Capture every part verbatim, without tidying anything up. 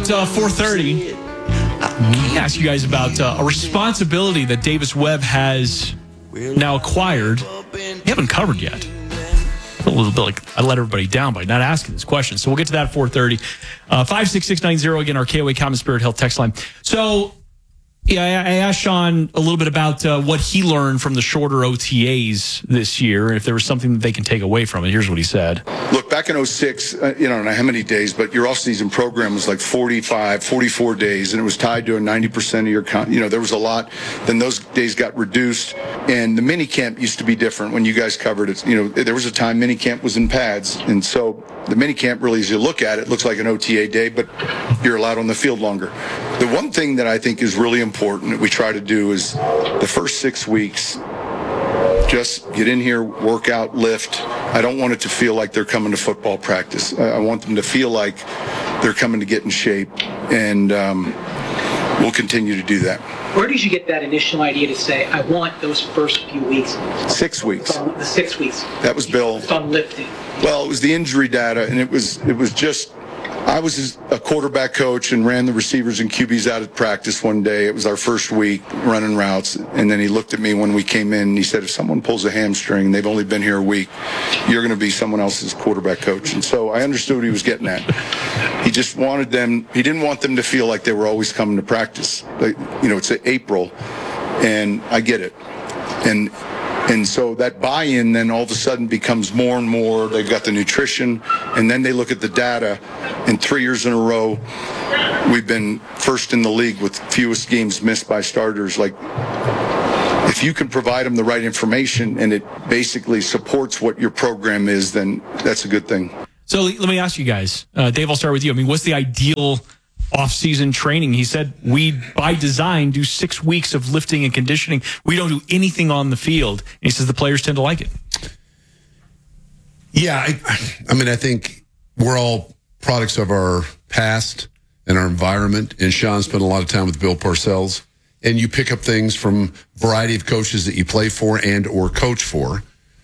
uh, four thirty, let me ask you guys about uh, a responsibility that Davis Webb has now acquired. We haven't covered yet. A little bit like I let everybody down by not asking this question. So we'll get to that at four thirty. Uh, five six six nine zero, again, our K O A Common Spirit Health text line. So, yeah, I, I asked Sean a little bit about uh, what he learned from the shorter O T As this year, and if there was something that they can take away from it. Here's what he said. Look, back in oh six, uh, you know, I don't know how many days, but your off-season program was like forty-five, forty-four days, and it was tied to a ninety percent of your, con- you know, there was a lot. Then those days got reduced, and the mini camp used to be different when you guys covered it. You know, there was a time mini camp was in pads, and so the mini camp really, as you look at it, looks like an O T A day, but you're allowed on the field longer. The one thing that I think is really important that we try to do is the first six weeks, just get in here, work out, lift. I don't want it to feel like they're coming to football practice. I want them to feel like they're coming to get in shape, and um, we'll continue to do that. Where did you get that initial idea to say, I want those first few weeks? Six weeks. The six weeks. That was Bill. It's on lifting. Well, it was the injury data, and it was it was just, I was a quarterback coach and ran the receivers and Q Bs out at practice one day. It was our first week running routes, and then he looked at me when we came in, and he said, if someone pulls a hamstring, they've only been here a week, you're going to be someone else's quarterback coach. And so I understood what he was getting at. He just wanted them, he didn't want them to feel like they were always coming to practice. Like, you know, it's April, and I get it. And And so that buy-in then all of a sudden becomes more and more. They've got the nutrition, and then they look at the data, and three years in a row, we've been first in the league with fewest games missed by starters. Like, if you can provide them the right information and it basically supports what your program is, then that's a good thing. So let me ask you guys, uh, Dave, I'll start with you. I mean, what's the ideal off-season training? He said we, by design, do six weeks of lifting and conditioning. We don't do anything on the field. And he says the players tend to like it. Yeah, I, I mean, I think we're all products of our past and our environment. And Sean spent a lot of time with Bill Parcells. And you pick up things from a variety of coaches that you play for and or coach for.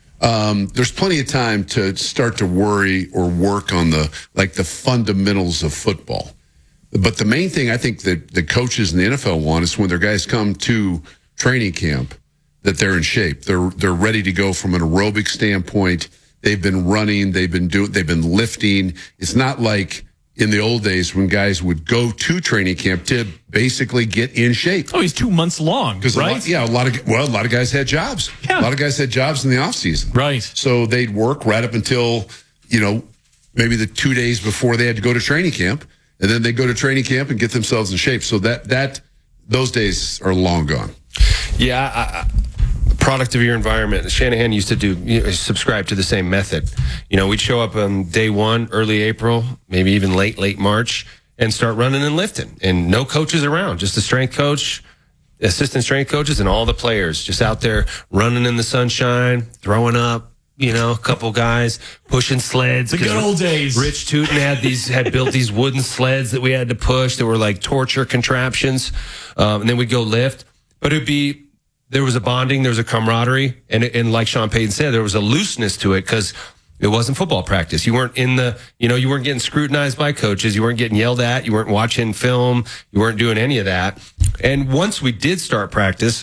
Um, there's plenty of time to start to worry or work on the like the fundamentals of football. But the main thing I think that the coaches in the N F L want is when their guys come to training camp, that they're in shape. They're they're ready to go from an aerobic standpoint. They've been running. They've been doing. They've been lifting. It's not like in the old days when guys would go to training camp to basically get in shape. Oh, he's two months long, right? A lot, yeah, a lot of well, a lot of guys had jobs. Yeah. A lot of guys had jobs in the off season, right? So they'd work right up until you know maybe the two days before they had to go to training camp. And then they go to training camp and get themselves in shape. So that that those days are long gone. Yeah, I, I, product of your environment. Shanahan used to do you know, subscribe to the same method. You know, we'd show up on day one, early April, maybe even late late March, and start running and lifting. And no coaches around, just the strength coach, assistant strength coaches, and all the players just out there running in the sunshine, throwing up. You know, a couple guys pushing sleds. The good old days. Rich Tootin had these had built these wooden sleds that we had to push that were like torture contraptions. Um, and then we'd go lift. But it'd be there was a bonding, there was a camaraderie, and and like Sean Payton said, there was a looseness to it because it wasn't football practice. You weren't in the, you know, you weren't getting scrutinized by coaches. You weren't getting yelled at. You weren't watching film. You weren't doing any of that. And once we did start practice,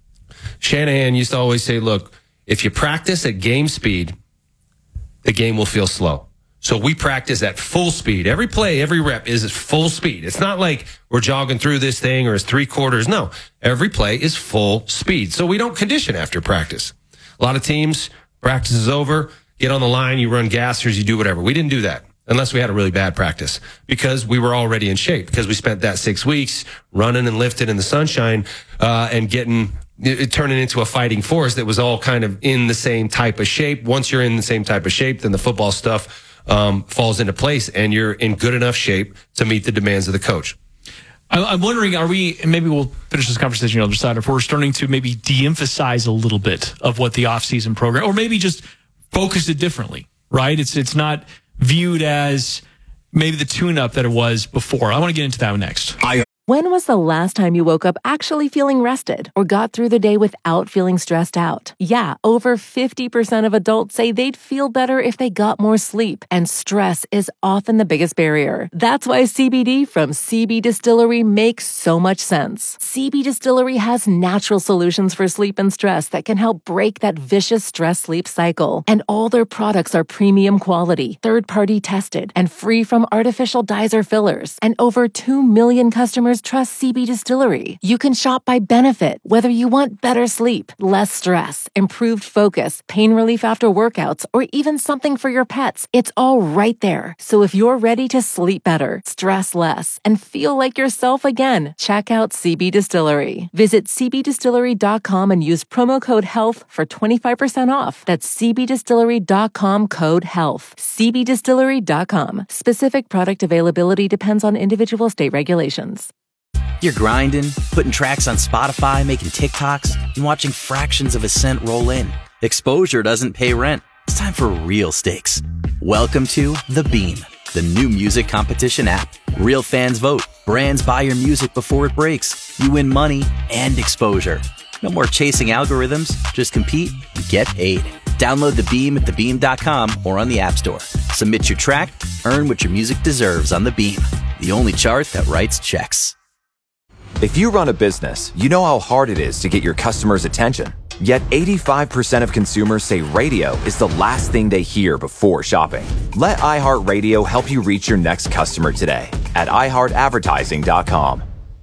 Shanahan used to always say, look, if you practice at game speed, the game will feel slow. So we practice at full speed. Every play, every rep is at full speed. It's not like we're jogging through this thing or it's three quarters. No, every play is full speed. So we don't condition after practice. A lot of teams, practice is over, get on the line, you run gassers, you do whatever. We didn't do that unless we had a really bad practice because we were already in shape because we spent that six weeks running and lifting in the sunshine uh, and getting it turning into a fighting force that was all kind of in the same type of shape. Once you're in the same type of shape, then the football stuff um, falls into place and you're in good enough shape to meet the demands of the coach. I'm wondering, are we, and maybe we'll finish this conversation on the other side, if we're starting to maybe de-emphasize a little bit of what the off-season program, or maybe just focus it differently, right? It's it's not viewed as maybe the tune-up that it was before. I want to get into that next. I When was the last time you woke up actually feeling rested or got through the day without feeling stressed out? Yeah, over fifty percent of adults say they'd feel better if they got more sleep, and stress is often the biggest barrier. That's why C B D from C B Distillery makes so much sense. C B Distillery has natural solutions for sleep and stress that can help break that vicious stress-sleep cycle. And all their products are premium quality, third-party tested, and free from artificial dyes or fillers. And over two million customers trust C B Distillery. You can shop by benefit, whether you want better sleep, less stress, improved focus, pain relief after workouts, or even something for your pets. It's all right there. So if you're ready to sleep better, stress less, and feel like yourself again, check out C B Distillery. Visit c b distillery dot com and use promo code HEALTH for twenty-five percent off. That's c b distillery dot com code HEALTH. c b distillery dot com. Specific product availability depends on individual state regulations. You're grinding, putting tracks on Spotify, making TikToks, and watching fractions of a cent roll in. Exposure doesn't pay rent. It's time for real stakes. Welcome to The Beam, the new music competition app. Real fans vote. Brands buy your music before it breaks. You win money and exposure. No more chasing algorithms. Just compete and get paid. Download The Beam at the beam dot com or on the App Store. Submit your track, earn what your music deserves on The Beam, the only chart that writes checks. If you run a business, you know how hard it is to get your customers' attention. Yet eighty-five percent of consumers say radio is the last thing they hear before shopping. Let iHeartRadio help you reach your next customer today at i heart advertising dot com.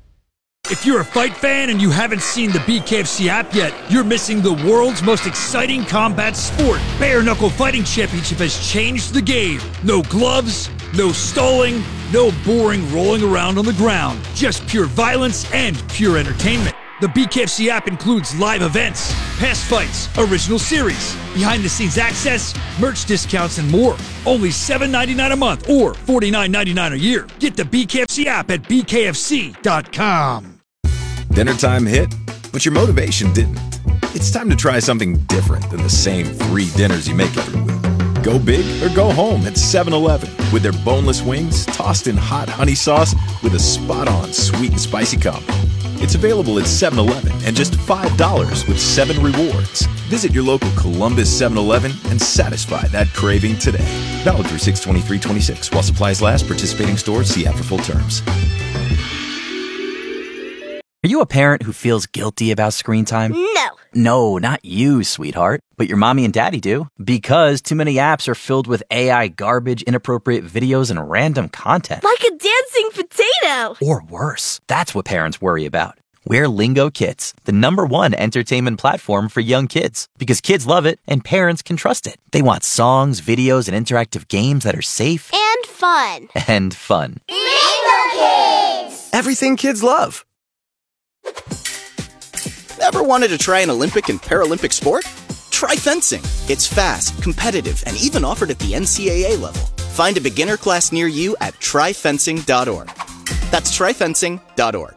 If you're a fight fan and you haven't seen the B K F C app yet, you're missing the world's most exciting combat sport. Bare Knuckle Fighting Championship has changed the game. No gloves, no stalling, no boring rolling around on the ground. Just pure violence and pure entertainment. The B K F C app includes live events, past fights, original series, behind-the-scenes access, merch discounts, and more. Only seven dollars and ninety-nine cents a month or forty-nine dollars and ninety-nine cents a year. Get the B K F C app at b k f c dot com. Dinner time hit, but your motivation didn't. It's time to try something different than the same three dinners you make every week. Go big or go home at seven eleven with their boneless wings tossed in hot honey sauce with a spot-on sweet and spicy combo. It's available at seven eleven and just five dollars with seven rewards. Visit your local Columbus seven eleven and satisfy that craving today. Valid through six twenty-three twenty-six. While supplies last, participating stores see app for full terms. Are you a parent who feels guilty about screen time? No. No, not you, sweetheart. But your mommy and daddy do. Because too many apps are filled with A I garbage, inappropriate videos, and random content. Like a dancing potato. Or worse. That's what parents worry about. We're Lingo Kids, the number one entertainment platform for young kids. Because kids love it and parents can trust it. They want songs, videos, and interactive games that are safe. And fun. And fun. Lingo Kids! Everything kids love. Ever wanted to try an Olympic and Paralympic sport? Try fencing. It's fast, competitive, and even offered at the N C A A level. Find a beginner class near you at try fencing dot org. That's try fencing dot org.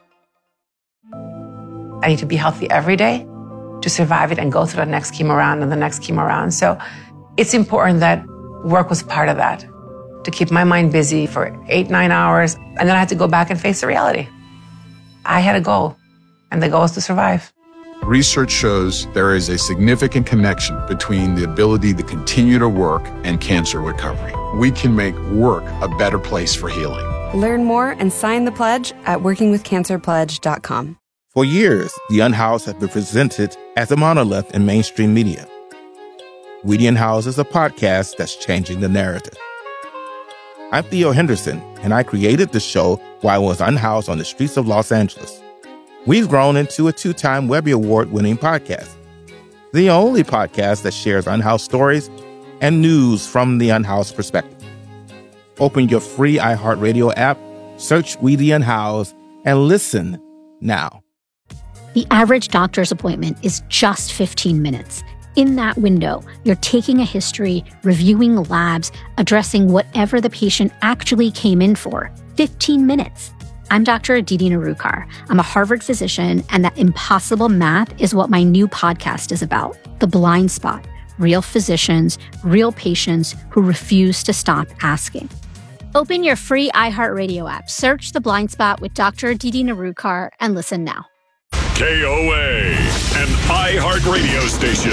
I need to be healthy every day to survive it and go through the next chemo round and the next chemo round. So it's important that work was part of that, to keep my mind busy for eight, nine hours. And then I had to go back and face the reality. I had a goal, and the goal is to survive. Research shows there is a significant connection between the ability to continue to work and cancer recovery. We can make work a better place for healing. Learn more and sign the pledge at working with cancer pledge dot com. For years, The Unhoused has been presented as a monolith in mainstream media. We the Unhoused is a podcast that's changing the narrative. I'm Theo Henderson, and I created the show while I was unhoused on the streets of Los Angeles. We've grown into a two-time Webby Award-winning podcast, the only podcast that shares unhoused stories and news from the unhoused perspective. Open your free iHeartRadio app, search We the Unhoused, and listen now. The average doctor's appointment is just fifteen minutes. In that window, you're taking a history, reviewing labs, addressing whatever the patient actually came in for. fifteen minutes. I'm Doctor Aditi Narukar. I'm a Harvard physician, and that impossible math is what my new podcast is about. The Blind Spot. Real physicians, real patients who refuse to stop asking. Open your free iHeartRadio app, search The Blind Spot with Doctor Aditi Narukar, and listen now. K O A, an iHeartRadio station.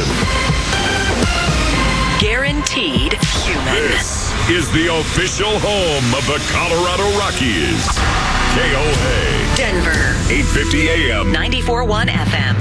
Guaranteed human. This is the official home of the Colorado Rockies. K O A. Denver. eight fifty A M. ninety-four point one F M.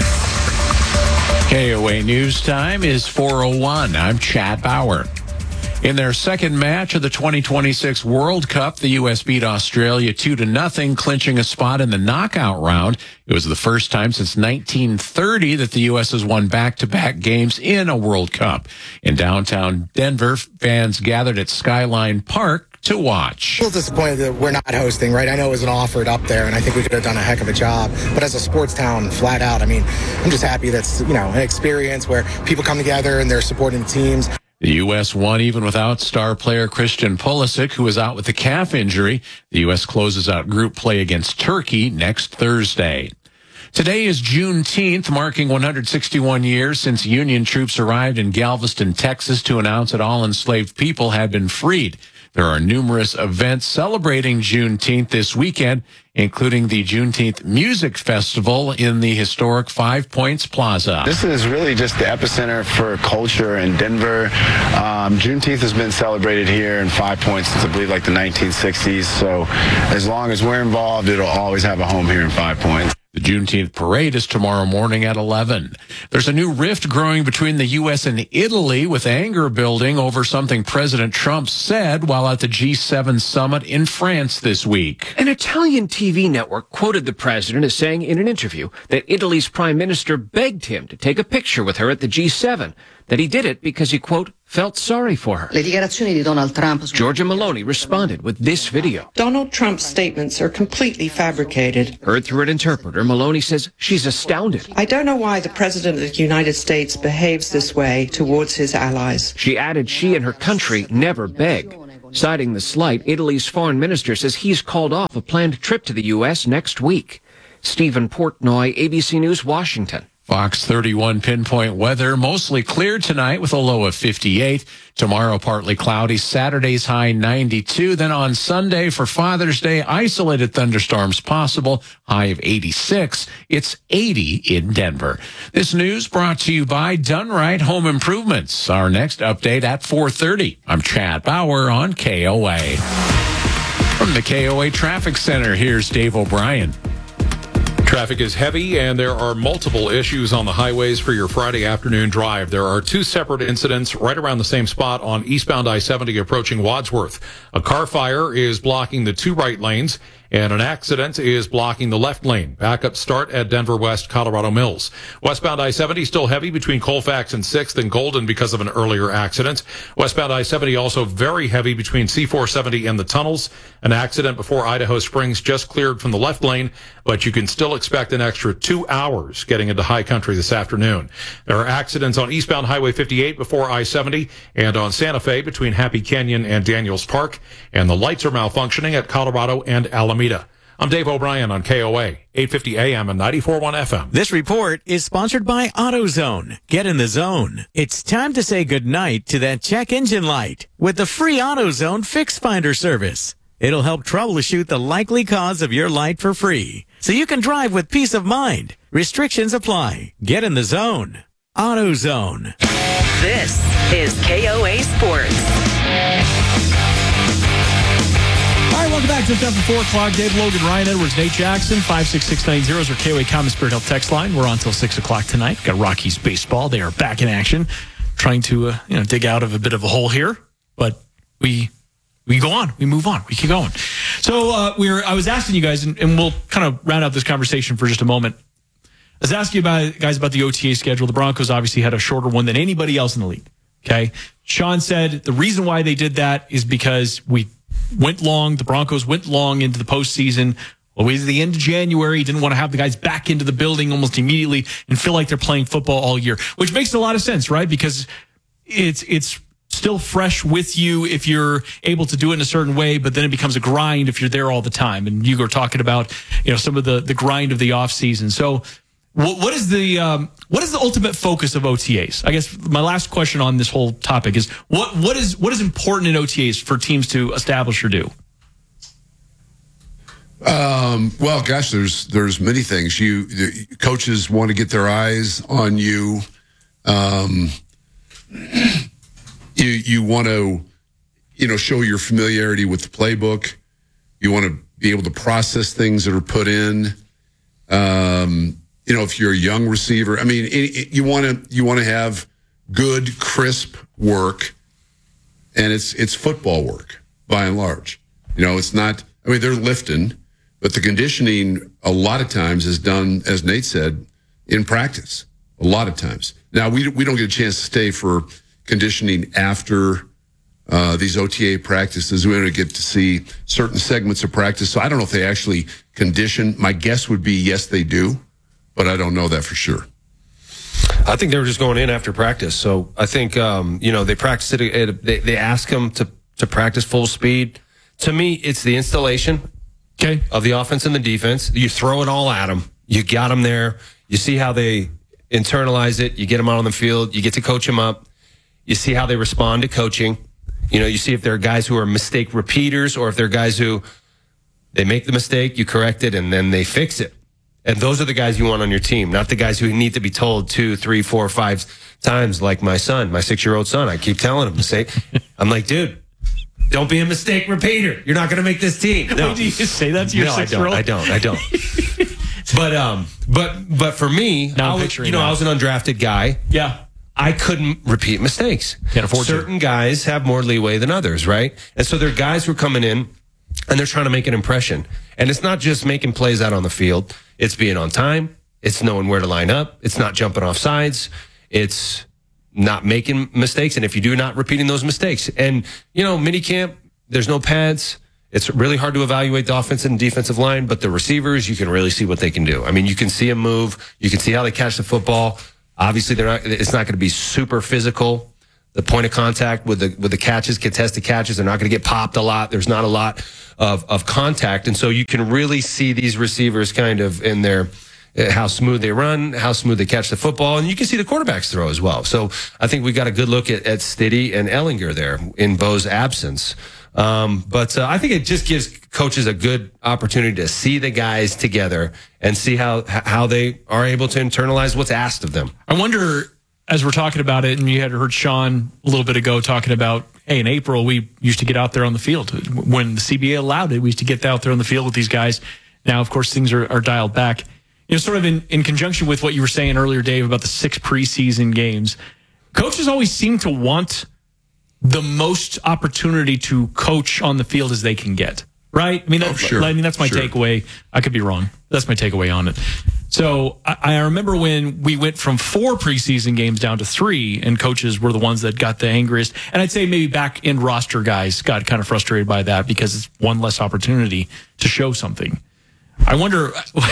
K O A News Time is four oh one. I'm Chad Bauer. In their second match of the twenty twenty-six World Cup, the U S beat Australia two to nothing, clinching a spot in the knockout round. It was the first time since nineteen thirty that the U S has won back-to-back games in a World Cup. In downtown Denver, fans gathered at Skyline Park to watch. A little disappointed that we're not hosting, right? I know it was an offer up there, and I think we could have done a heck of a job. But as a sports town, flat out, I mean, I'm just happy that's, you know, an experience where people come together and they're supporting teams. The U S won even without star player Christian Pulisic, who is out with a calf injury. The U S closes out group play against Turkey next Thursday. Today is Juneteenth, marking one hundred sixty-one years since Union troops arrived in Galveston, Texas, to announce that all enslaved people had been freed. There are numerous events celebrating Juneteenth this weekend, including the Juneteenth Music Festival in the historic Five Points Plaza. This is really just the epicenter for culture in Denver. Um, Juneteenth has been celebrated here in Five Points since I believe like the nineteen sixties. So as long as we're involved, it'll always have a home here in Five Points. The Juneteenth parade is tomorrow morning at eleven. There's a new rift growing between the U S and Italy, with anger building over something President Trump said while at the G seven summit in France this week. An Italian T V network quoted the president as saying in an interview that Italy's prime minister begged him to take a picture with her at the G seven, that he did it because he, quote, felt sorry for her. Le dichiarazioni di Donald Trump. Giorgia Meloni responded with this video. Donald Trump's statements are completely fabricated. Heard through an interpreter, Meloni says she's astounded. I don't know why the President of the United States behaves this way towards his allies. She added she and her country never beg. Citing the slight, Italy's foreign minister says he's called off a planned trip to the U S next week. Stephen Portnoy, A B C News, Washington. Fox thirty-one pinpoint weather, mostly clear tonight with a low of fifty-eight. Tomorrow, partly cloudy. Saturday's high ninety-two. Then on Sunday for Father's Day, isolated thunderstorms possible. High of eighty-six. It's eighty in Denver. This news brought to you by Done Right Home Improvements. Our next update at four thirty. I'm Chad Bauer on K O A. From the K O A Traffic Center, here's Dave O'Brien. Traffic is heavy, and there are multiple issues on the highways for your Friday afternoon drive. There are two separate incidents right around the same spot on eastbound I seventy approaching Wadsworth. A car fire is blocking the two right lanes, and an accident is blocking the left lane. Backup start at Denver West, Colorado Mills. Westbound I seventy still heavy between Colfax and sixth and Golden because of an earlier accident. Westbound I seventy also very heavy between C four seventy and the tunnels. An accident before Idaho Springs just cleared from the left lane, but you can still expect an extra two hours getting into high country this afternoon. There are accidents on eastbound Highway fifty-eight before I seventy and on Santa Fe between Happy Canyon and Daniels Park. And the lights are malfunctioning at Colorado and Alameda. I'm Dave O'Brien on K O A, eight fifty A M and ninety-four point one F M. This report is sponsored by AutoZone. Get in the zone. It's time to say goodnight to that check engine light with the free AutoZone Fix Finder service. It'll help troubleshoot the likely cause of your light for free, so you can drive with peace of mind. Restrictions apply. Get in the zone. AutoZone. This is K O A Sports. All right, welcome back to the four o'clock. Dave Logan, Ryan Edwards, Nate Jackson, five six six nine zero is our K O A Common Spirit Health text line. We're on until six o'clock tonight. Got Rockies baseball. They are back in action, trying to uh, you know dig out of a bit of a hole here. But we we go on. We move on. We keep going. So uh, we were. I was asking you guys, and, and we'll kind of round out this conversation for just a moment. I was asking you about, guys about the O T A schedule. The Broncos obviously had a shorter one than anybody else in the league. Okay. Sean said the reason why they did that is because we went long. The Broncos went long into the postseason. Well, it was the end of January. Didn't want to have the guys back into the building almost immediately and feel like they're playing football all year, which makes a lot of sense, right? Because it's it's still fresh with you if you're able to do it in a certain way, but then it becomes a grind if you're there all the time. And you were talking about, you know, some of the the grind of the off season. So what, what is the um, what is the ultimate focus of O T As? I guess my last question on this whole topic is what what is what is important in O T As for teams to establish or do? Um, well, gosh, there's there's many things. You the coaches want to get their eyes on you. Um, you you want to, you know, show your familiarity with the playbook. You want to be able to process things that are put in. Um, you know, if you're a young receiver, I mean, it, it, you want to you want to have good, crisp work, and it's it's football work by and large. You know, it's not. I mean, they're lifting. But the conditioning, a lot of times, is done, as Nate said, in practice. A lot of times. Now, we we don't get a chance to stay for conditioning after uh, these O T A practices. We don't get to see certain segments of practice. So I don't know if they actually condition. My guess would be yes, they do, but I don't know that for sure. I think they were just going in after practice. So I think, um, you know, they practice it. They, they ask them to, to practice full speed. To me, it's the installation. Okay. Of the offense and the defense. You throw it all at them. You got them there. You see how they internalize it. You get them out on the field. You get to coach them up. You see how they respond to coaching. You know, you see if they're guys who are mistake repeaters or if they're guys who they make the mistake, you correct it, and then they fix it. And those are the guys you want on your team, not the guys who need to be told two, three, four, five times like my son, my six-year-old son. I keep telling him to say, I'm like, dude, don't be a mistake repeater. You're not going to make this team. No. Wait, do you say that to your no, six-year-old? I don't. I don't. I don't. but um, but but for me, now I was, you know, that. I was an undrafted guy. Yeah, I couldn't repeat mistakes. Can't afford Certain to. guys have more leeway than others, right? And so there are guys who are coming in and they're trying to make an impression. And it's not just making plays out on the field. It's being on time. It's knowing where to line up. It's not jumping off sides. It's not making mistakes. And if you do, not repeating those mistakes. And, you know, minicamp, there's no pads. It's really hard to evaluate the offensive and defensive line, but the receivers, you can really see what they can do. I mean, you can see them move. You can see how they catch the football. Obviously, they're not, it's not going to be super physical. The point of contact with the with the catches, contested catches, they're not going to get popped a lot. There's not a lot of, of contact. And so you can really see these receivers kind of in their how smooth they run, how smooth they catch the football, and you can see the quarterbacks throw as well. So I think we got a good look at, at Stiddy and Ellinger there in Bo's absence. Um, but uh, I think it just gives coaches a good opportunity to see the guys together and see how how they are able to internalize what's asked of them. I wonder, as we're talking about it, and you had heard Sean a little bit ago talking about, hey, in April, we used to get out there on the field. When the C B A allowed it, we used to get out there on the field with these guys. Now, of course, things are, are dialed back. You know, sort of in, in conjunction with what you were saying earlier, Dave, about the six preseason games, coaches always seem to want the most opportunity to coach on the field as they can get, right? I mean, that's, oh, sure. I mean, that's my sure. takeaway. I could be wrong. That's my takeaway on it. So I, I remember when we went from four preseason games down to three, and coaches were the ones that got the angriest. And I'd say maybe back end roster guys got kind of frustrated by that because it's one less opportunity to show something. I wonder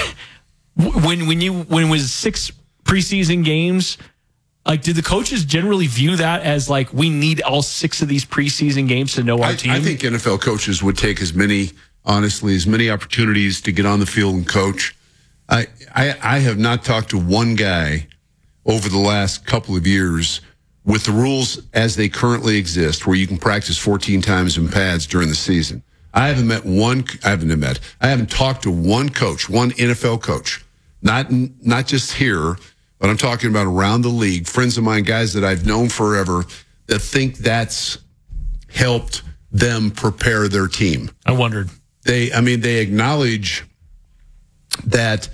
when when you when it was six preseason games, like, did the coaches generally view that as like, we need all six of these preseason games to know our I, team? I think N F L coaches would take as many, honestly, as many opportunities to get on the field and coach. I, I, I have not talked to one guy over the last couple of years with the rules as they currently exist, where you can practice fourteen times in pads during the season. I haven't met one, I haven't met, I haven't talked to one coach, one N F L coach, not, not just here, but I'm talking about around the league, friends of mine, guys that I've known forever, that think that's helped them prepare their team. I wondered. They, I mean, they acknowledge that,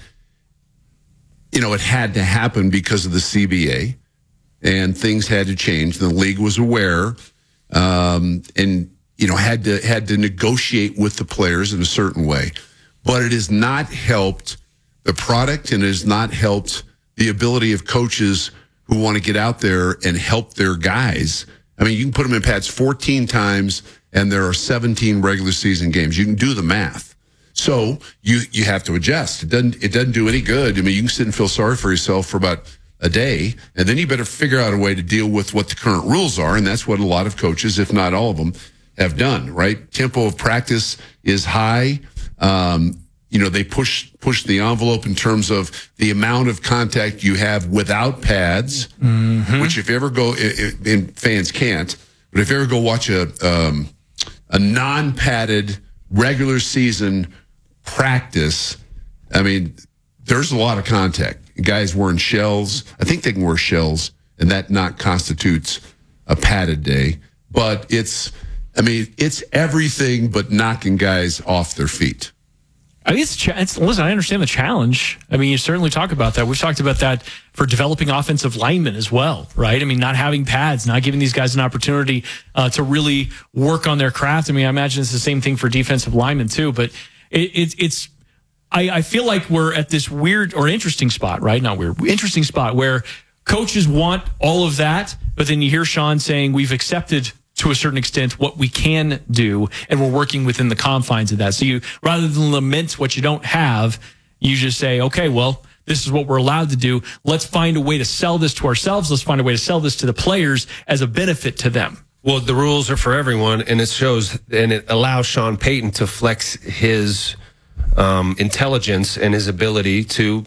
you know, it had to happen because of the C B A and things had to change. The league was aware, um, and, you know, had to, had to negotiate with the players in a certain way, but it has not helped the product, and it has not helped the ability of coaches who want to get out there and help their guys. I mean, you can put them in pads fourteen times, and there are seventeen regular season games. You can do the math. So you you have to adjust. It doesn't it doesn't do any good. I mean, you can sit and feel sorry for yourself for about a day, and then you better figure out a way to deal with what the current rules are, and that's what a lot of coaches, if not all of them, have done, right? Tempo of practice is high. Um, you know, they push push the envelope in terms of the amount of contact you have without pads, mm-hmm. which if you ever go, and fans can't, but if you ever go watch a um, a non-padded regular season practice, I mean, there's a lot of contact. Guys wearing shells. I think they can wear shells, and that not constitutes a padded day. But it's, I mean, it's everything but knocking guys off their feet. I mean, it's, it's, listen, I understand the challenge. I mean, you certainly talk about that. We've talked about that for developing offensive linemen as well, right? I mean, not having pads, not giving these guys an opportunity uh, to really work on their craft. I mean, I imagine it's the same thing for defensive linemen too, but it, it, it's, I, I feel like we're at this weird or interesting spot, right? Not weird, interesting spot where coaches want all of that, but then you hear Sean saying we've accepted to a certain extent what we can do, and we're working within the confines of that. So you, rather than lament what you don't have, you just say, okay, well, this is what we're allowed to do. Let's find a way to sell this to ourselves. Let's find a way to sell this to the players as a benefit to them. Well, the rules are for everyone, and it shows, and it allows Sean Payton to flex his um, intelligence and his ability to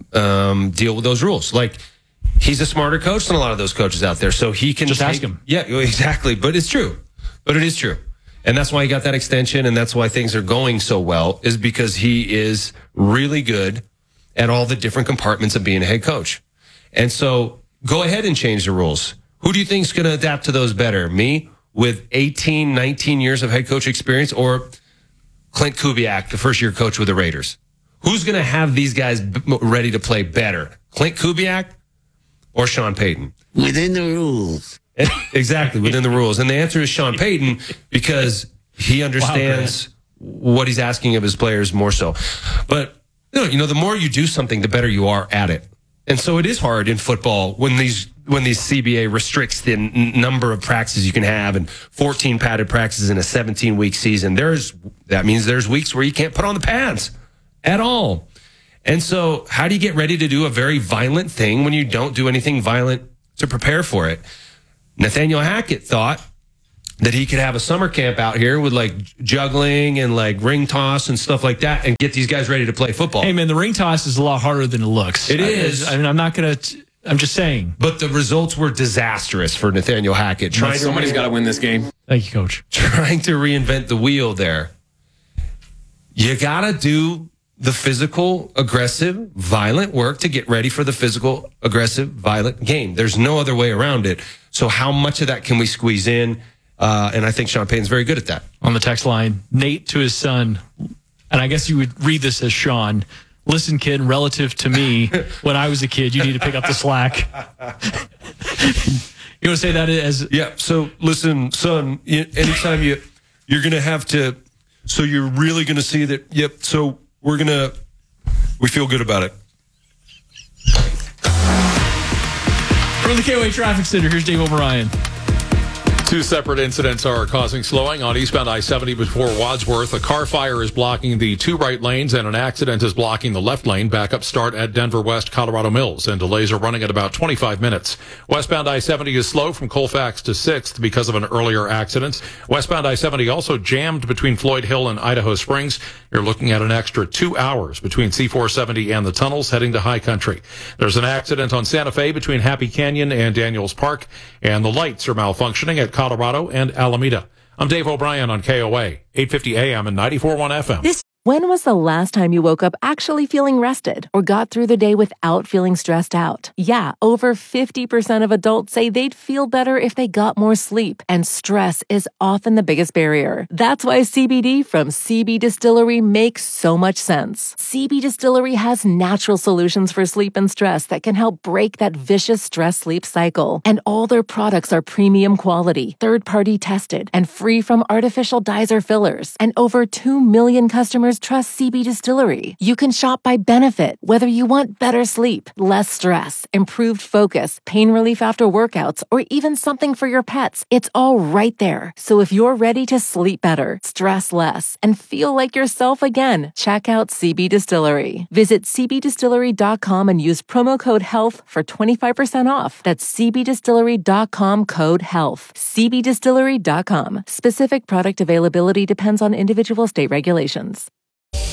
um, deal with those rules. Like, he's a smarter coach than a lot of those coaches out there, so he can just take, ask him. Yeah, exactly. But it's true. But it is true, and that's why he got that extension, and that's why things are going so well. Is because he is really good at all the different compartments of being a head coach. And so, go ahead and change the rules. Who do you think is going to adapt to those better? Me with eighteen, nineteen years of head coach experience, or Clint Kubiak, the first year coach with the Raiders? Who's going to have these guys b- ready to play better? Clint Kubiak or Sean Payton? Within the rules. Exactly, within the rules. And the answer is Sean Payton, because he understands wow, what he's asking of his players more so. But, you know, you know, the more you do something, the better you are at it. And so it is hard in football when these when these C B A restricts the n- number of practices you can have, and fourteen padded practices in a seventeen-week season. There's that means there's weeks where you can't put on the pads at all. And so how do you get ready to do a very violent thing when you don't do anything violent to prepare for it? Nathaniel Hackett thought that he could have a summer camp out here with like juggling and like ring toss and stuff like that and get these guys ready to play football. Hey, man, the ring toss is a lot harder than it looks. It I, is. I mean, I'm not going to, I'm just saying. But the results were disastrous for Nathaniel Hackett. Trying Somebody's got to win this game. Thank you, Coach. Trying to reinvent the wheel there. You got to do the physical, aggressive, violent work to get ready for the physical, aggressive, violent game. There's no other way around it. So how much of that can we squeeze in? Uh, and I think Sean Payton's very good at that. On the text line, Nate to his son, and I guess you would read this as Sean, listen, kid, relative to me, when I was a kid, you need to pick up the slack. You want to say that as... Yeah, so listen, son, anytime you, you're going to have to, so you're really going to see that, yep, so we're going to, we feel good about it. From the K O A Traffic Center, here's Dave O'Brien. Two separate incidents are causing slowing on eastbound I seventy before Wadsworth. A car fire is blocking the two right lanes, and an accident is blocking the left lane. Backup start at Denver West Colorado Mills, and delays are running at about twenty-five minutes. Westbound I seventy is slow from Colfax to sixth because of an earlier accident. Westbound I seventy also jammed between Floyd Hill and Idaho Springs. You're looking at an extra two hours between C four seventy and the tunnels heading to High Country. There's an accident on Santa Fe between Happy Canyon and Daniels Park, and the lights are malfunctioning at Colorado and Alameda. I'm Dave O'Brien on K O A, eight fifty A M and ninety-four point one F M. This- when was the last time you woke up actually feeling rested or got through the day without feeling stressed out? Yeah, over fifty percent of adults say they'd feel better if they got more sleep, and stress is often the biggest barrier. That's why C B D from C B Distillery makes so much sense. C B Distillery has natural solutions for sleep and stress that can help break that vicious stress-sleep cycle. And all their products are premium quality, third-party tested, and free from artificial dyes or fillers. And over two million customers trust C B Distillery. You can shop by benefit, whether you want better sleep, less stress, improved focus, pain relief after workouts, or even something for your pets. It's all right there. So if you're ready to sleep better, stress less, and feel like yourself again, check out C B Distillery. Visit c b distillery dot com and use promo code HEALTH for twenty-five percent off. That's c b distillery dot com code HEALTH. c b distillery dot com. Specific product availability depends on individual state regulations.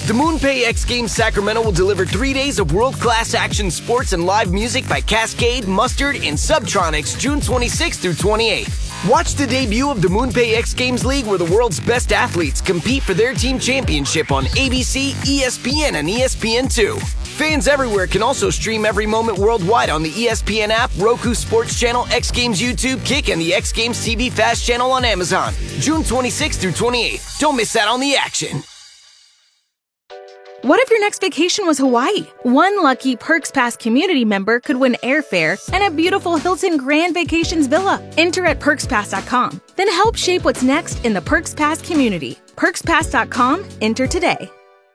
The MoonPay X Games Sacramento will deliver three days of world-class action sports and live music by Cascade, Mustard, and Subtronics June twenty-sixth through twenty-eighth. Watch the debut of the MoonPay X Games League, where the world's best athletes compete for their team championship on A B C, E S P N, and E S P N two. Fans everywhere can also stream every moment worldwide on the E S P N app, Roku Sports Channel, X Games YouTube, Kick, and the X Games T V Fast Channel on Amazon. June twenty-sixth through twenty-eighth. Don't miss out on the action. What if your next vacation was Hawaii? One lucky Perks Pass community member could win airfare and a beautiful Hilton Grand Vacations villa. Enter at perks pass dot com. Then help shape what's next in the Perks Pass community. perks pass dot com. Enter today.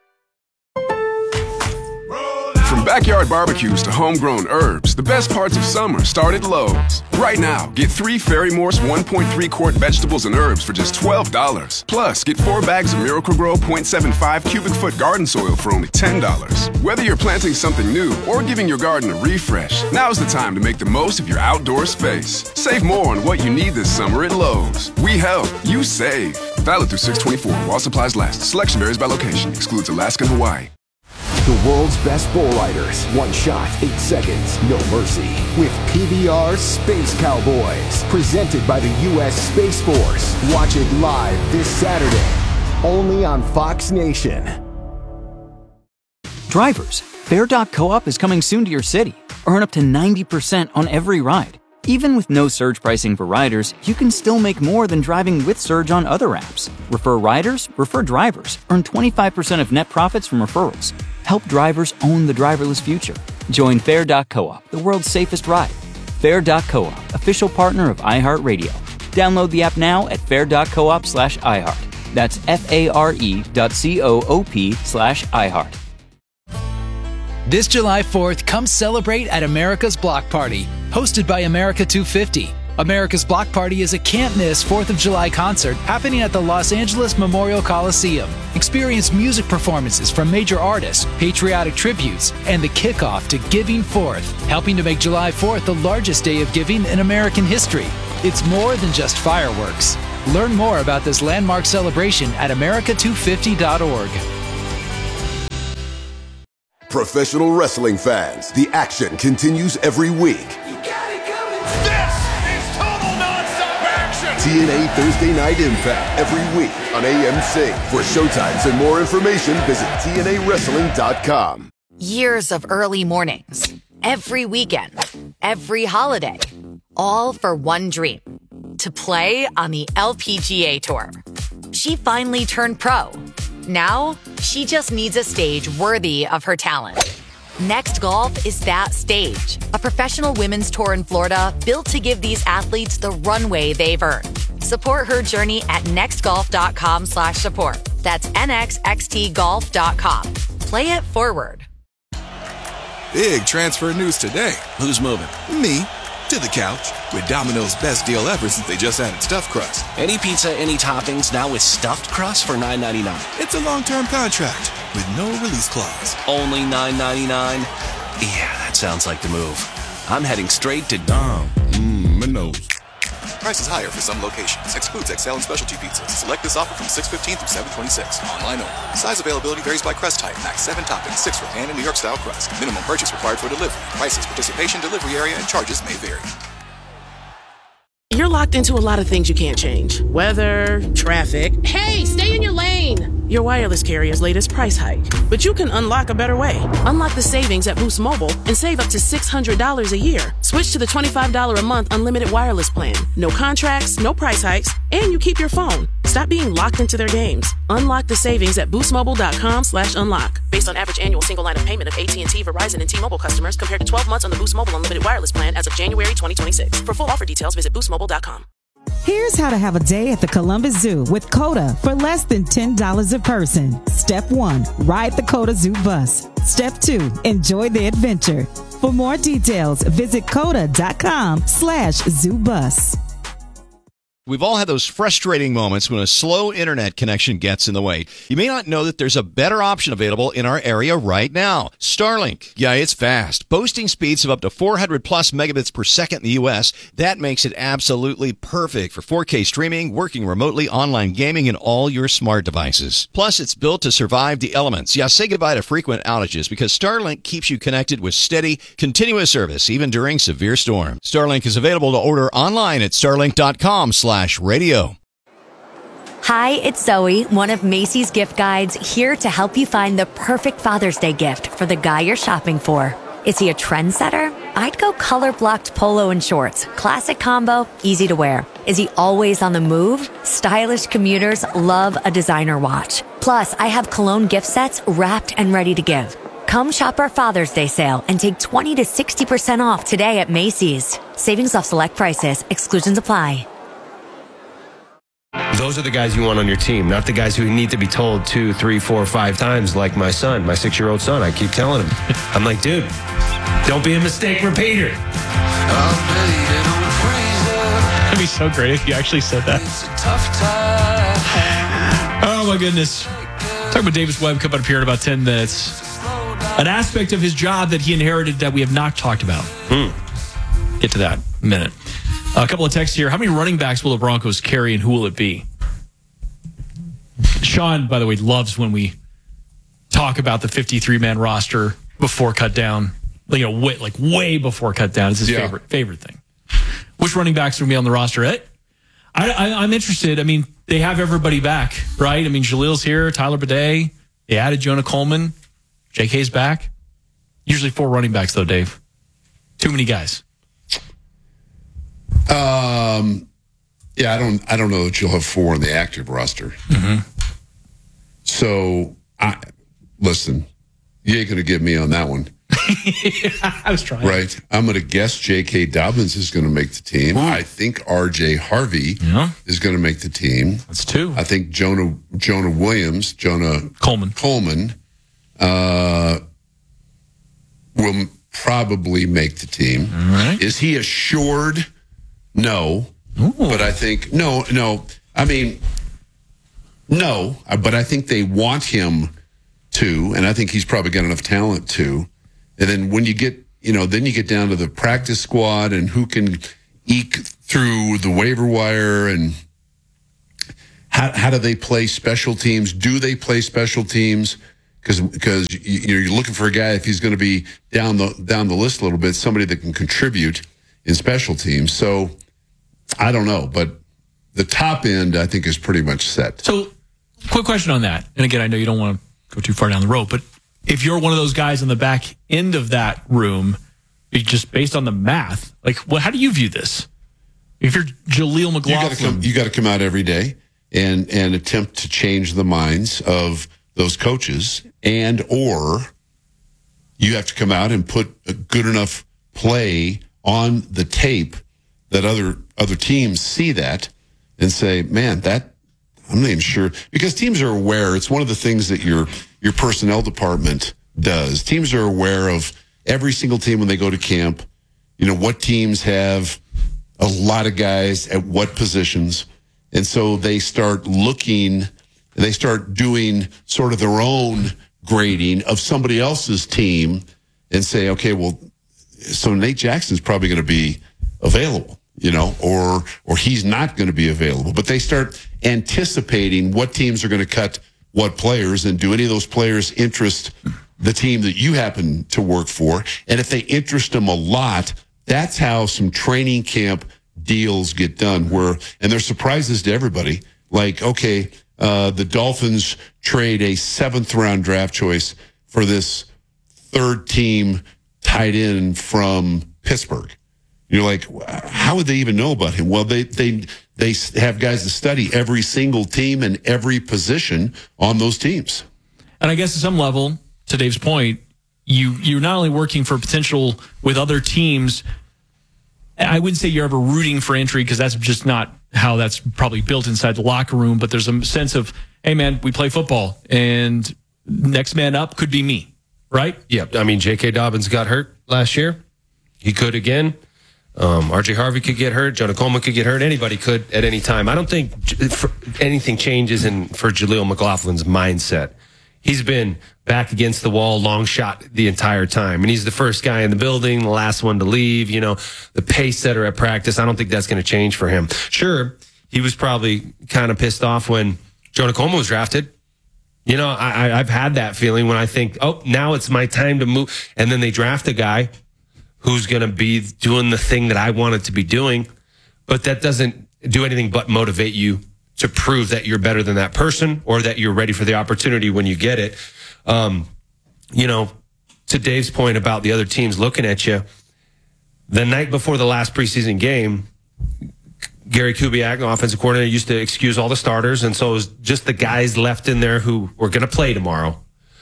From backyard barbecues to homegrown herbs, the best parts of summer start at Lowe's. Right now, get three Ferry Morse one point three quart vegetables and herbs for just twelve dollars. Plus, get four bags of Miracle-Gro zero point seven five cubic foot garden soil for only ten dollars. Whether you're planting something new or giving your garden a refresh, now's the time to make the most of your outdoor space. Save more on what you need this summer at Lowe's. We help, you save. Valid through six twenty-four while supplies last. Selection varies by location. Excludes Alaska and Hawaii. The world's best bull riders. One shot, eight seconds, no mercy. With P B R's Space Cowboys. Presented by the U S Space Force. Watch it live this Saturday. Only on Fox Nation. Drivers, Fair dot coop is coming soon to your city. Earn up to ninety percent on every ride. Even with no surge pricing for riders, you can still make more than driving with Surge on other apps. Refer riders, refer drivers. Earn twenty-five percent of net profits from referrals. Help drivers own the driverless future. Join Fair dot coop, the world's safest ride. Fair dot coop, official partner of iHeartRadio. Download the app now at fair dot coop slash iHeart. That's F-A-R-E dot C-O-O-P slash iHeart. This July fourth, come celebrate at America's Block Party, hosted by America two fifty. America's Block Party is a can't-miss fourth of July concert happening at the Los Angeles Memorial Coliseum. Experience music performances from major artists, patriotic tributes, and the kickoff to Giving Fourth, helping to make July fourth the largest day of giving in American history. It's more than just fireworks. Learn more about this landmark celebration at america two fifty dot org. Professional wrestling fans, the action continues every week. T N A Thursday Night Impact every week on A M C. For showtimes and more information, visit T N A wrestling dot com. Years of early mornings, every weekend, every holiday, all for one dream, to play on the L P G A Tour. She finally turned pro. Now, she just needs a stage worthy of her talent. Next Golf is that stage, a professional women's tour in Florida built to give these athletes the runway they've earned. Support her journey at next golf dot com slash support. That's N X X T golf dot com. Play it forward. Big transfer news today. Who's moving? Me. To the couch. With Domino's best deal ever since they just added stuffed crust. Any pizza, any toppings, now with stuffed crust for nine ninety-nine. It's a long-term contract with no release clause. Only nine ninety-nine? Yeah, that sounds like the move. I'm heading straight to Dom. Mmm, my nose. Price is higher for some locations. Excludes X L and specialty pizzas. Select this offer from six fifteen through seven twenty-six. Online only. Size availability varies by crust type. Max seven toppings, six for pan and New York style crust. Minimum purchase required for delivery. Prices, participation, delivery area, and charges may vary. You're locked into a lot of things you can't change. Weather, traffic. Hey, stay in your lane! Your wireless carrier's latest price hike. But you can unlock a better way. Unlock the savings at Boost Mobile and save up to six hundred dollars a year. Switch to the twenty-five dollars a month unlimited wireless plan. No contracts, no price hikes, and you keep your phone. Stop being locked into their games. Unlock the savings at boost mobile dot com slash unlock. Based on average annual single line of payment of A T and T, Verizon, and T-Mobile customers compared to twelve months on the Boost Mobile unlimited wireless plan as of January twenty twenty-six. For full offer details, visit boost mobile dot com. Here's how to have a day at the Columbus Zoo with COTA for less than ten dollars a person. Step one, ride the COTA Zoo bus. Step two, enjoy the adventure. For more details, visit COTA dot com slash zoo bus. We've all had those frustrating moments when a slow internet connection gets in the way. You may not know that there's a better option available in our area right now. Starlink. Yeah, it's fast. Boasting speeds of up to four hundred plus megabits per second in the U S. That makes it absolutely perfect for four K streaming, working remotely, online gaming, and all your smart devices. Plus, it's built to survive the elements. Yeah, say goodbye to frequent outages because Starlink keeps you connected with steady, continuous service, even during severe storms. Starlink is available to order online at starlink.com slash radio. Hi, it's Zoe, one of Macy's gift guides, here to help you find the perfect Father's Day gift for the guy you're shopping for. Is he a trendsetter? I'd go color-blocked polo and shorts. Classic combo, easy to wear. Is he always on the move? Stylish commuters love a designer watch. Plus, I have cologne gift sets wrapped and ready to give. Come shop our Father's Day sale and take twenty to sixty percent off today at Macy's. Savings off select prices. Exclusions apply. Those are the guys you want on your team, not the guys who need to be told two, three, four, five times like my son, my six-year-old son. I keep telling him. I'm like, dude, don't be a mistake repeater. It'd be so great if you actually said that. Oh, my goodness. Talk about Davis Webb coming up here in about ten minutes. An aspect of his job that he inherited that we have not talked about. Hmm. Get to that in a minute. A couple of texts here. How many running backs will the Broncos carry, and who will it be? Sean, by the way, loves when we talk about the fifty-three man roster before cut down. You know, way, like way before cut down. It's his yeah. favorite favorite thing. Which running backs are going to be on the roster? I, I, I'm interested. I mean, they have everybody back, right? I mean, Jalil's here, Tyler Bidet. They added Jonah Coleman. J K's back. Usually four running backs, though, Dave. Too many guys. Um, yeah, I don't, I don't know that you'll have four on the active roster. Mm-hmm. So, I listen, you ain't going to get me on that one. I was trying. Right. I'm going to guess J K. Dobbins is going to make the team. Ooh. I think R J. Harvey yeah. is going to make the team. That's two. I think Jonah, Jonah Williams, Jonah Coleman, Coleman, uh, will probably make the team. All right. Is he assured? No, Ooh. But I think, no, no, I mean, no, but I think they want him to, and I think he's probably got enough talent to. And then when you get, you know, then you get down to the practice squad and who can eke through the waiver wire and how, how do they play special teams? Do they play special teams? Because because you know, you're looking for a guy, if he's going to be down the down the list a little bit, somebody that can contribute in special teams. So I don't know, but the top end I think is pretty much set. So, quick question on that. And again, I know you don't want to go too far down the road, but if you're one of those guys on the back end of that room, just based on the math, like, well, how do you view this? If you're Jaleel McLaughlin, you got to come out every day and and attempt to change the minds of those coaches, and or you have to come out and put a good enough play on the tape that other other teams see that and say, man, that I'm not even sure, because teams are aware. It's one of the things that your your personnel department does. Teams are aware of every single team when they go to camp. You know, what teams have a lot of guys at what positions, and so they start looking. They start doing sort of their own grading of somebody else's team and say, okay, well, so Nate Jackson's probably going to be available, you know, or or he's not going to be available. But they start anticipating what teams are going to cut what players, and do any of those players interest the team that you happen to work for? And if they interest them a lot, that's how some training camp deals get done, where, and there's surprises to everybody. Like, okay, uh, the Dolphins trade a seventh round draft choice for this third team tight end from Pittsburgh. You're like, how would they even know about him? Well, they they they have guys to study every single team and every position on those teams. And I guess at some level, to Dave's point, you you're not only working for potential with other teams. I wouldn't say you're ever rooting for entry, because that's just not how that's probably built inside the locker room. But there's a sense of, hey, man, we play football, and next man up could be me, right? Yeah. I mean, J K. Dobbins got hurt last year. He could again. Um, R J Harvey could get hurt. Jonah Coleman could get hurt. Anybody could at any time. I don't think anything changes in for Jaleel McLaughlin's mindset. He's been back against the wall, long shot the entire time. And he's the first guy in the building, the last one to leave, you know, the pace setter at practice. I don't think that's going to change for him. Sure, he was probably kind of pissed off when Jonah Coleman was drafted. You know, I, I've had that feeling when I think, oh, now it's my time to move. And then they draft a guy who's going to be doing the thing that I wanted to be doing. But that doesn't do anything but motivate you to prove that you're better than that person or that you're ready for the opportunity when you get it. Um, you know, to Dave's point about the other teams looking at you, the night before the last preseason game, Gary Kubiak, the offensive coordinator, used to excuse all the starters. And so it was just the guys left in there who were going to play tomorrow.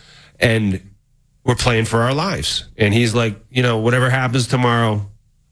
And we're playing for our lives. And he's like, you know, whatever happens tomorrow,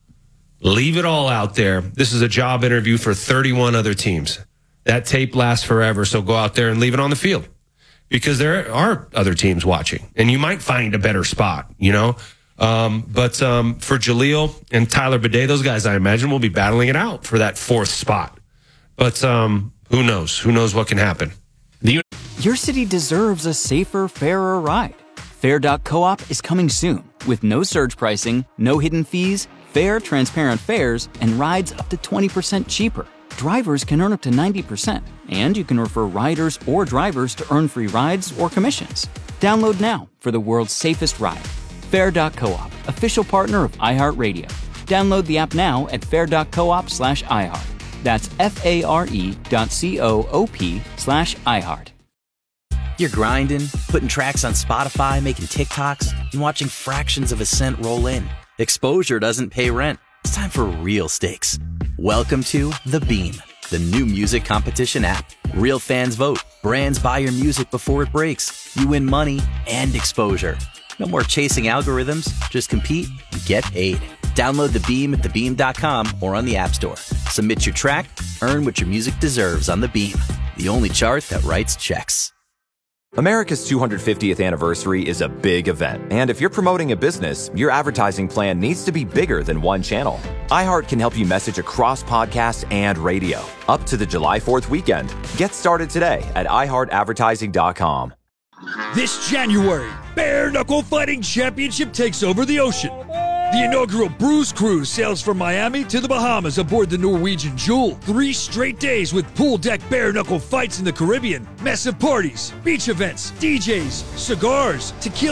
leave it all out there. This is a job interview for thirty-one other teams. That tape lasts forever, so go out there and leave it on the field because there are other teams watching, and you might find a better spot, you know. Um, but um, for Jaleel and Tyler Bidet, those guys, I imagine, will be battling it out for that fourth spot. But um, who knows? Who knows what can happen? The- Your city deserves a safer, fairer ride. Fair dot coop is coming soon with no surge pricing, no hidden fees, fair, transparent fares, and rides up to twenty percent cheaper. Drivers can earn up to ninety percent, and you can refer riders or drivers to earn free rides or commissions. Download now for the world's safest ride. Fair dot coop, official partner of iHeartRadio. Download the app now at fair dot coop slash iHeart. That's F-A-R-E dot C-O-O-P slash iHeart. You're grinding, putting tracks on Spotify, making TikToks, and watching fractions of a cent roll in. Exposure doesn't pay rent. It's time for real stakes. Welcome to The Beam, the new music competition app. Real fans vote. Brands buy your music before it breaks. You win money and exposure. No more chasing algorithms. Just compete and get paid. Download The Beam at the beam dot com or on the App Store. Submit your track. Earn what your music deserves on The Beam, the only chart that writes checks. America's two hundred fiftieth anniversary is a big event, and if you're promoting a business, your advertising plan needs to be bigger than one channel. iHeart can help you message across podcast and radio. Up to the July fourth weekend. Get started today at i heart advertising dot com. This January, Bare Knuckle Fighting Championship takes over the ocean. The inaugural Bruise Cruise sails from Miami to the Bahamas aboard the Norwegian Jewel. Three straight days with pool deck bare knuckle fights in the Caribbean, massive parties, beach events, D Js, cigars, tequila.